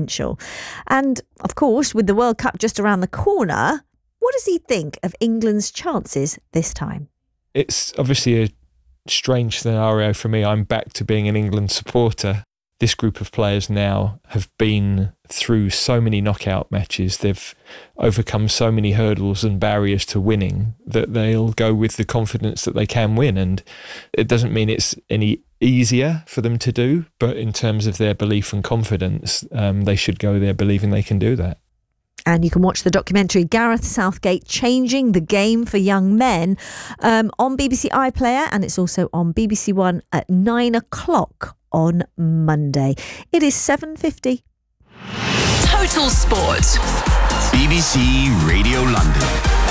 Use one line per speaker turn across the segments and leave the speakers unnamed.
potential. And of course, with the World Cup just around the corner, what does he think of England's chances this time?
It's obviously a strange scenario for me. I'm back to being an England supporter. This group of players now have been through so many knockout matches. They've overcome so many hurdles and barriers to winning that they'll go with the confidence that they can win. And it doesn't mean it's any easier for them to do, but in terms of their belief and confidence, they should go there believing they can do that.
And you can watch the documentary Gareth Southgate Changing the Game for Young Men on BBC iPlayer, and it's also on BBC One at 9 o'clock on Monday. It is 7:50.
Total Sport.
BBC Radio London.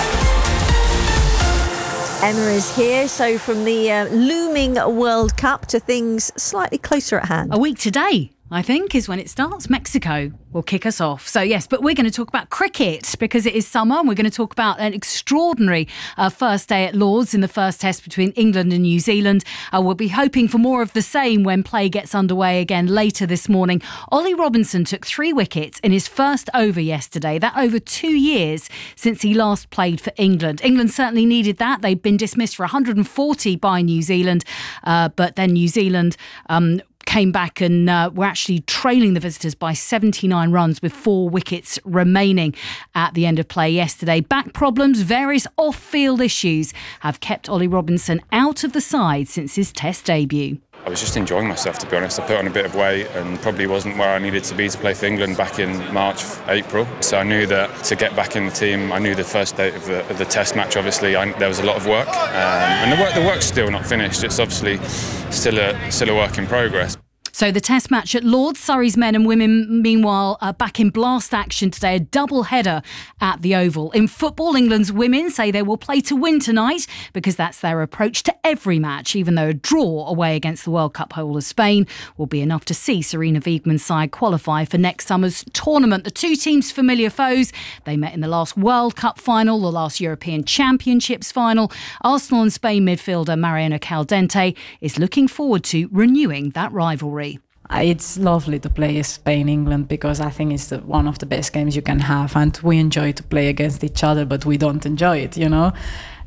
Emma is here. So from the looming World Cup to things slightly closer at hand.
A week today, I think, is when it starts. Mexico will kick us off. So yes, but we're going to talk about cricket because it is summer, and we're going to talk about an extraordinary first day at Lords in the first test between England and New Zealand. We'll be hoping for more of the same when play gets underway again later this morning. Ollie Robinson took 3 wickets in his first over yesterday. That over 2 years since he last played for England. England certainly needed that. They've been dismissed for 140 by New Zealand, but then New Zealand came back and were actually trailing the visitors by 79 runs with 4 wickets remaining at the end of play yesterday. Back problems, various off-field issues have kept Ollie Robinson out of the side since his Test debut.
I was just enjoying myself, to be honest. I put on a bit of weight and probably wasn't where I needed to be to play for England back in March, April. So I knew that to get back in the team, I knew the first day of the Test match, obviously, there was a lot of work. And the work's still not finished. It's obviously still a work in progress.
So the Test match at Lords, Surrey's men and women, meanwhile, are back in blast action today, a double header at the Oval. In football, England's women say they will play to win tonight because that's their approach to every match, even though a draw away against the World Cup holder Spain will be enough to see Sarina Wiegman's side qualify for next summer's tournament. The two teams' familiar foes, they met in the last World Cup final, the last European Championships final. Arsenal and Spain midfielder Mariano Caldente is looking forward to renewing that rivalry.
It's lovely to play Spain-England because I think it's one of the best games you can have, and we enjoy to play against each other, but we don't enjoy it, you know.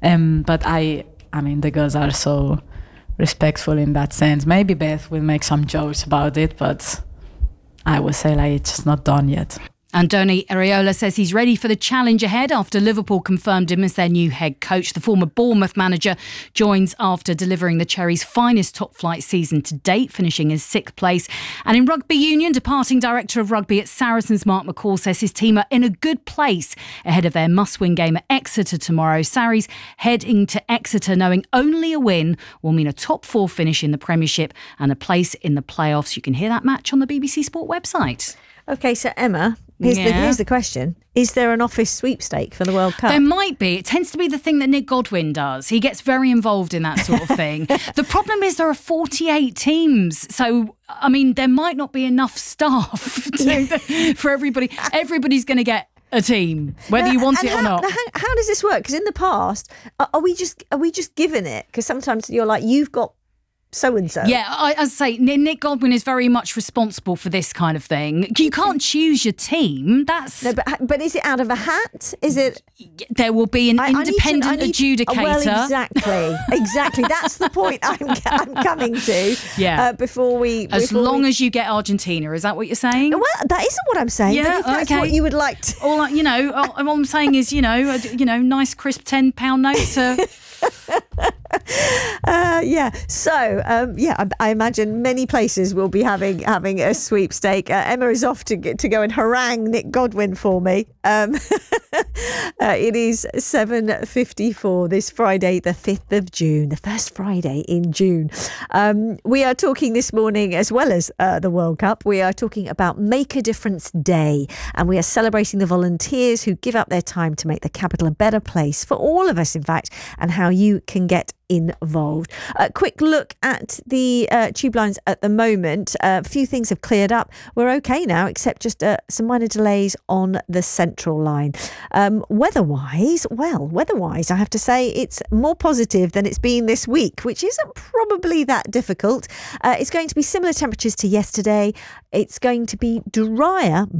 But I mean, the girls are so respectful in that sense. Maybe Beth will make some jokes about it, but I would say it's just not done yet.
Andoni Iraola says he's ready for the challenge ahead after Liverpool confirmed him as their new head coach. The former Bournemouth manager joins after delivering the Cherries' finest top-flight season to date, finishing in 6th place. And in rugby union, departing director of rugby at Saracens, Mark McCall, says his team are in a good place ahead of their must-win game at Exeter tomorrow. Sarries heading to Exeter knowing only a win will mean a top 4 finish in the Premiership and a place in the playoffs. You can hear that match on the BBC Sport website.
OK, so Emma, here's the question. Is there an office sweepstake for the World Cup?
There might be. It tends to be the thing that Nick Godwin does. He gets very involved in that sort of thing. The problem is there are 48 teams. So, I mean, there might not be enough staff for everybody. Everybody's going to get a team, whether you want it or not.
How does this work? Because in the past, are we just given it? Because sometimes you're like, you've got so-and-so.
Yeah, as I say, Nick Godwin is very much responsible for this kind of thing. You can't choose your team. That's
no, but is it out of a hat? Is it?
There will be an independent adjudicator.
Well, exactly. That's the point I'm coming to.
Yeah.
Before
as you get Argentina, is that what you're saying?
Well, that isn't what I'm saying.
Yeah,
but if that's what you would like to.
Or all I'm saying is, nice crisp £10 notes.
Yeah. So, I imagine many places will be having a sweepstake. Emma is off to go and harangue Nick Godwin for me. It is 7:54 this Friday, the 5th of June, the first Friday in June. We are talking this morning, as well as the World Cup, we are talking about Make a Difference Day, and we are celebrating the volunteers who give up their time to make the capital a better place for all of us, in fact, and how you can get involved. A quick look at the tube lines at the moment. A few things have cleared up. We're okay now, except just some minor delays on the Central line. Weather-wise, I have to say it's more positive than it's been this week, which isn't probably that difficult. It's going to be similar temperatures to yesterday. It's going to be drier,